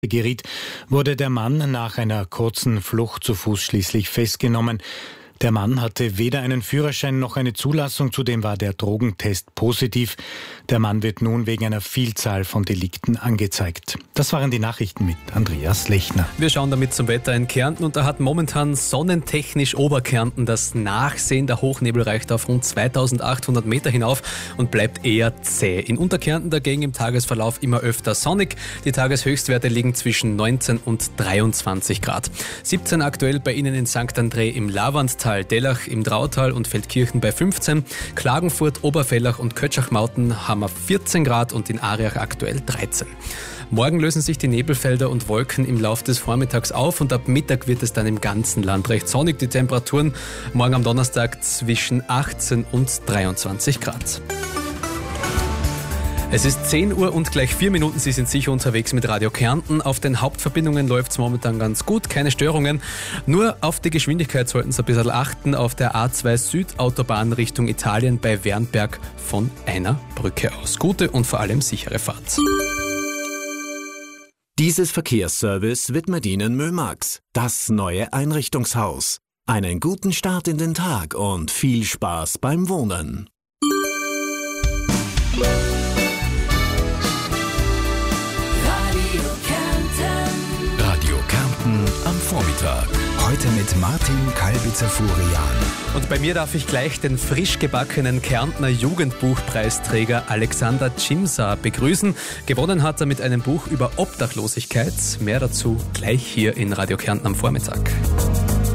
geriet, wurde der Mann nach einer kurzen Flucht zu Fuß schließlich festgenommen. Der Mann hatte weder einen Führerschein noch eine Zulassung, zudem war der Drogentest positiv. Der Mann wird nun wegen einer Vielzahl von Delikten angezeigt. Das waren die Nachrichten mit Andreas Lechner. Wir schauen damit zum Wetter in Kärnten und da hat momentan sonnentechnisch Oberkärnten das Nachsehen. Der Hochnebel reicht auf rund 2800 Meter hinauf und bleibt eher zäh. In Unterkärnten dagegen im Tagesverlauf immer öfter sonnig. Die Tageshöchstwerte liegen zwischen 19 und 23 Grad. 17 aktuell bei Ihnen in St. André im Lavandtal, Dellach im Drautal und Feldkirchen bei 15, Klagenfurt, Oberfellach und Kötschachmauten haben wir 14 Grad und in Ariach aktuell 13. Morgen lösen sich die Nebelfelder und Wolken im Laufe des Vormittags auf und ab Mittag wird es dann im ganzen Land recht sonnig. Die Temperaturen morgen am Donnerstag zwischen 18 und 23 Grad. Es ist 10 Uhr und gleich 4 Minuten. Sie sind sicher unterwegs mit Radio Kärnten. Auf den Hauptverbindungen läuft es momentan ganz gut, keine Störungen. Nur auf die Geschwindigkeit sollten Sie ein bisschen achten. Auf der A2 Südautobahn Richtung Italien bei Wernberg von einer Brücke aus. Gute und vor allem sichere Fahrt. Dieses Verkehrsservice widmet Ihnen Mömax, das neue Einrichtungshaus. Einen guten Start in den Tag und viel Spaß beim Wohnen. Radio Kärnten am Vormittag. Heute mit Martin Kalbitzer-Furian. Und bei mir darf ich gleich den frisch gebackenen Kärntner Jugendbuchpreisträger Alexander Cimsa begrüßen. Gewonnen hat er mit einem Buch über Obdachlosigkeit. Mehr dazu gleich hier in Radio Kärnten am Vormittag.